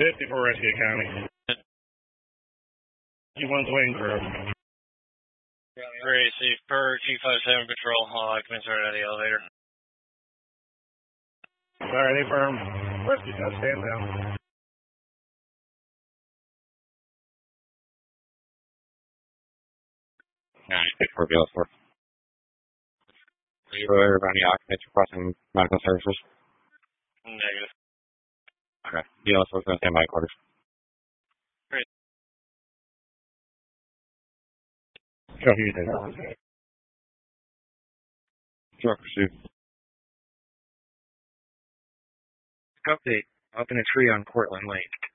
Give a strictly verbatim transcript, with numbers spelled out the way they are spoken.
fifty for Rescue County. You want the wing crew. Great, see, per two five seven patrol, all occupants are out of the elevator. Sorry, they firm. Rescue does stand down. nine six four B L S four. Are you aware of any occupants requesting medical services? Negative. Okay. B L S four is going to stand by quarters. Great. Show you there. Truck pursuit. Update. Up in a tree on Cortland Lake.